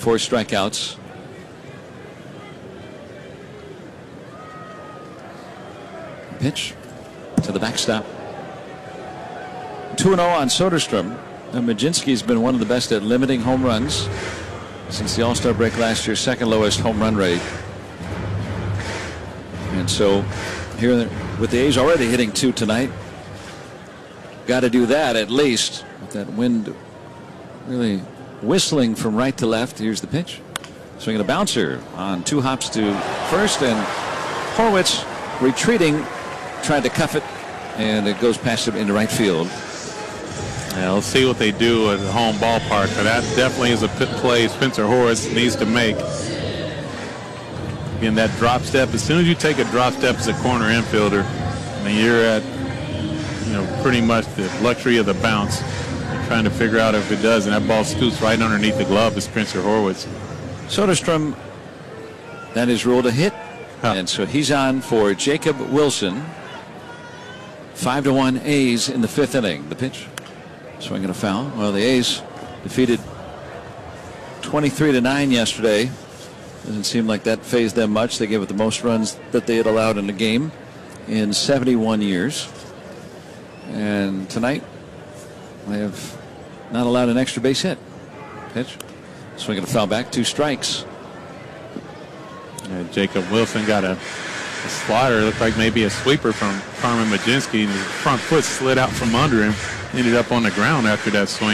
4 strikeouts. Pitch to the backstop. 2-0 on Soderstrom. Now, Mlodzinski's been one of the best at limiting home runs since the All-Star break last year, second lowest home run rate. And so here with the A's already hitting 2 tonight, got to do that at least. With that wind really whistling from right to left. Here's the pitch. Swinging a bouncer on 2 hops to first, and Horwitz retreating, tried to cuff it, and it goes past him into right field. Yeah, let's see what they do at the home ballpark. But that definitely is a play Spencer Horwitz needs to make. Again, that drop step, as soon as you take a drop step as a corner infielder, I mean, you're at, pretty much the luxury of the bounce. You're trying to figure out if it does, and that ball scoots right underneath the glove of Spencer Horwitz. Soderstrom, that is ruled a hit. And so he's on for Jacob Wilson. 5-1 A's in the 5th inning. The pitch. Swinging a foul. Well, the A's defeated 23-9 yesterday. Doesn't seem like that fazed them much. They gave it the most runs that they had allowed in a game in 71 years. And tonight, they have not allowed an extra base hit. Pitch. Swinging a foul back. 2 strikes. Jacob Wilson got a slider. It looked like maybe a sweeper from Carmen Mlodzinski, and his front foot slid out from under him. Ended up on the ground after that swing.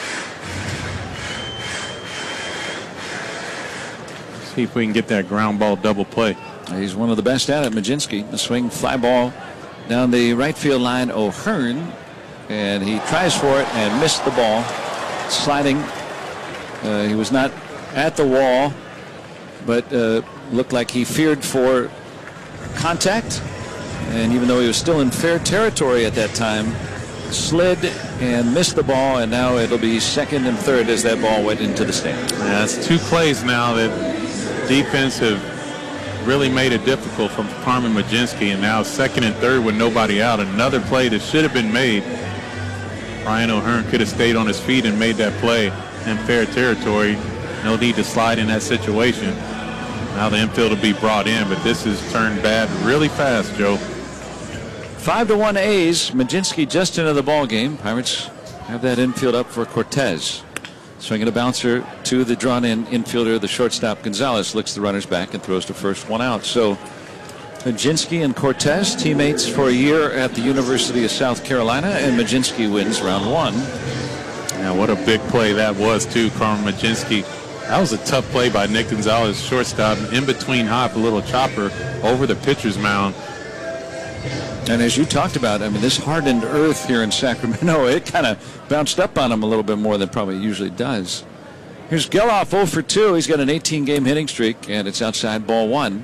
See if we can get that ground ball double play. He's one of the best at it, Mlodzinski. The swing, fly ball down the right field line. O'Hearn, and he tries for it and missed the ball. Sliding. He was not at the wall, but looked like he feared for contact. And even though he was still in fair territory at that time, slid and missed the ball, and now it'll be second and third as that ball went into the stand. Yeah, it's 2 plays now that defense have really made it difficult from Carmen Mlodzinski, and now second and third with nobody out. Another play that should have been made. Ryan O'Hearn could have stayed on his feet and made that play in fair territory. No need to slide in that situation. Now the infield will be brought in, but this has turned bad really fast, Joe. 5-1 A's. Mlodzinski just into the ball game. Pirates have that infield up for Cortez. Swinging a bouncer to the drawn-in infielder, the shortstop Gonzalez, looks the runners back and throws to first, 1 out. So Mlodzinski and Cortez, teammates for a year at the University of South Carolina, and Mlodzinski wins round 1. Yeah, what a big play that was, too, Carmen Mlodzinski. That was a tough play by Nick Gonzalez, shortstop, in between hop, a little chopper over the pitcher's mound. And as you talked about, I mean, this hardened earth here in Sacramento, it kind of bounced up on him a little bit more than probably usually does. Here's Gelof 0 for 2. He's got an 18-game hitting streak, and it's outside ball 1.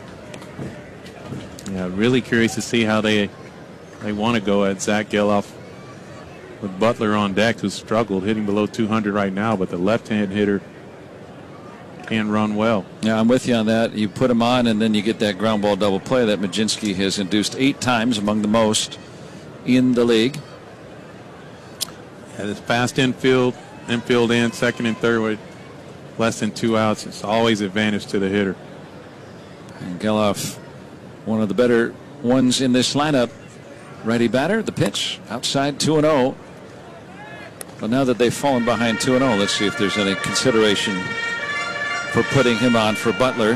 Yeah, really curious to see how they want to go at Zach Gelof with Butler on deck, who's struggled, hitting below 200 right now, but the left-hand hitter can run well. Yeah, I'm with you on that. You put him on, and then you get that ground ball double play that Mlodzinski has induced 8 times, among the most in the league. Yeah, this fast infield in, second and third with less than 2 outs. It's always advantage to the hitter. And Gelof, one of the better ones in this lineup. Righty batter, the pitch, outside 2-0. But now that they've fallen behind 2-0, let's see if there's any consideration for putting him on for Butler.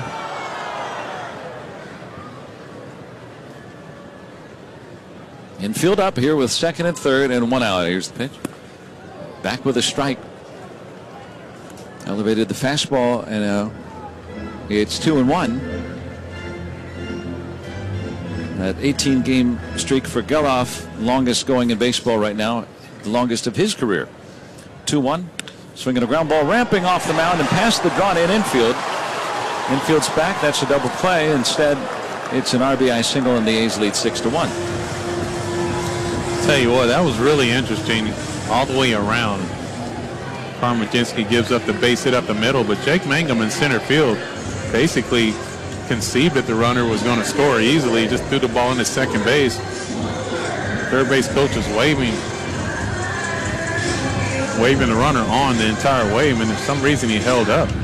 Infield up here with second and third and 1 out. Here's the pitch. Back with a strike. Elevated the fastball, and it's 2-1. That 18-game streak for Gelof, longest going in baseball right now, the longest of his career. 2-1. Swinging a ground ball, ramping off the mound and past the drawn-in infield. Infield's back. That's a double play. Instead, it's an RBI single, and the A's lead 6-1. Tell you what, that was really interesting all the way around. Carmen Mlodzinski gives up the base hit up the middle, but Jake Mangum in center field basically conceived that the runner was going to score easily. Just threw the ball into second base. Third base coach was waving the runner on the entire way, and for some reason he held up.